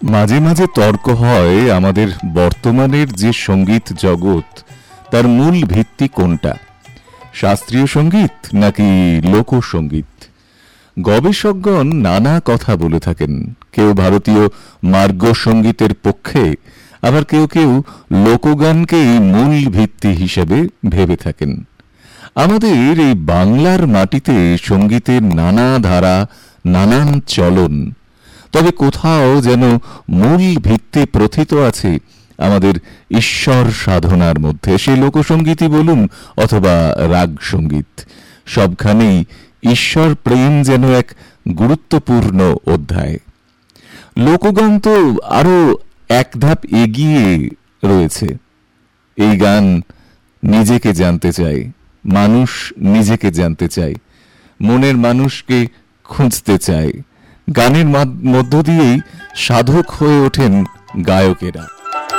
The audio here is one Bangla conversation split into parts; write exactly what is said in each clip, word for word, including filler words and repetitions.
মাঝে মাঝে তর্ক হয় আমাদের বর্তমানের যে সঙ্গীত জগৎ তার মূল ভিত্তি কোনটা, শাস্ত্রীয় সঙ্গীত নাকি লোকসঙ্গীত। গবেষকগণ নানা কথা বলে থাকেন। কেউ ভারতীয় মার্গ সঙ্গীতের পক্ষে, আবার কেউ কেউ লোকগানকেই মূল ভিত্তি হিসেবে ভেবে থাকেন। আমাদের এই বাংলার মাটিতে সঙ্গীতের নানা ধারা, নানান চলন, তবে কোথাও যেন মূল ভিত্তি প্রথিত আছে আমাদের ঈশ্বর সাধনার মধ্যে। সে লোকসঙ্গীতই বলুন অথবা রাগ সঙ্গীত, সবখানেই ঈশ্বর প্রেম যেন এক গুরুত্বপূর্ণ অধ্যায়। লোকগান তো আরো এক ধাপ এগিয়ে রয়েছে। এই গান নিজেকে জানতে চায়, মানুষ নিজেকে জানতে চায়, মনের মানুষকে খুঁজতে চায়। গানের মধ্য দিয়েই সাধক হয়ে ওঠেন গায়কেরা।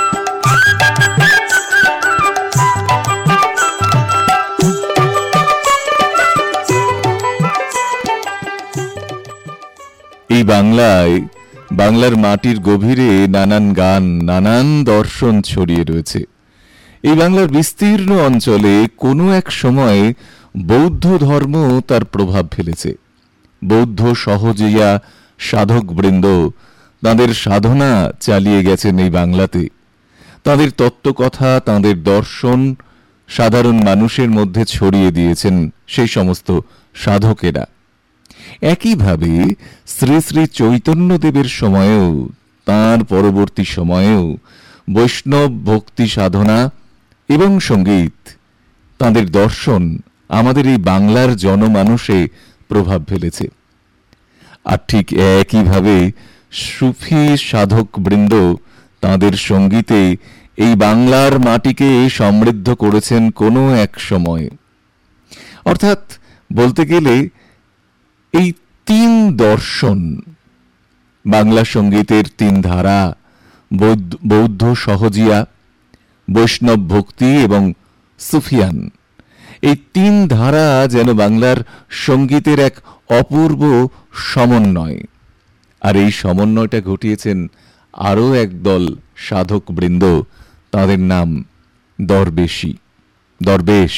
এই বাংলায়, বাংলার মাটির গভীরে নানান গান, নানান দর্শন ছড়িয়ে রয়েছে। এই বাংলার বিস্তীর্ণ অঞ্চলে কোনো এক সময় বৌদ্ধ ধর্ম তার প্রভাব ফেলেছে। বৌদ্ধ সহজিয়া সাধকবৃন্দ তাঁদের সাধনা চালিয়ে গেছেন এই বাংলাতে। তাঁদের তত্ত্বকথা, তাঁদের দর্শন সাধারণ মানুষের মধ্যে ছড়িয়ে দিয়েছেন সেই সমস্ত সাধকেরা। একইভাবে শ্রী শ্রী চৈতন্যদেবের সময়েও, তাঁর পরবর্তী সময়েও বৈষ্ণব ভক্তি সাধনা এবং সঙ্গীত, তাঁদের দর্শন আমাদের এই বাংলার জনমানুষে প্রভাব ফেলেছে। আর ঠিক একইভাবে সুফি সাধক বৃন্দ তাঁদের সঙ্গীতে এই বাংলার মাটিকে সমৃদ্ধ করেছেন কোনো এক সময়। অর্থাৎ বলতে গেলে এই তিন দর্শন, বাংলা সঙ্গীতের তিন ধারা, বৌদ্ধ সহজিয়া, বৈষ্ণব ভক্তি এবং সুফিয়ান, এই তিন ধারা যেন বাংলার সঙ্গীতের এক অপূর্ব সমন্বয়। আর এই সমন্বয়টা ঘটিয়েছেন আরও একদল সাধক বৃন্দ, তাদের নাম দরবেশি, দরবেশ।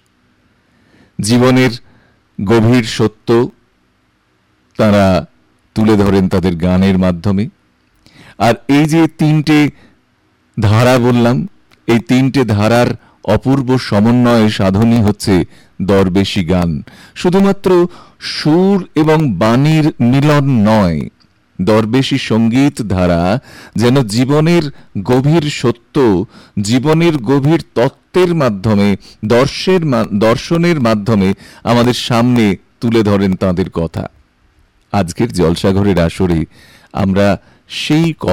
জীবনের গভীর সত্য তারা তুলে ধরেন তাদের গানের মাধ্যমে। আর এই যে তিনটে ধারা বললাম, এই তিনটে ধারার অপূর্ব সমন্বয় সাধনই হচ্ছে দরবেশি গান। শুধুমাত্র সুর এবং বাণীর মিলন নয়, দরবেশি সঙ্গীত ধারা যেন জীবনের গভীর সত্য, জীবনের গভীর তত্ত্বের মাধ্যমে, দর্শের দর্শনের মাধ্যমে আমাদের সামনে তুলে ধরেন তাঁদের কথা। আজকের জলসাঘরের আসরে আমরা সেই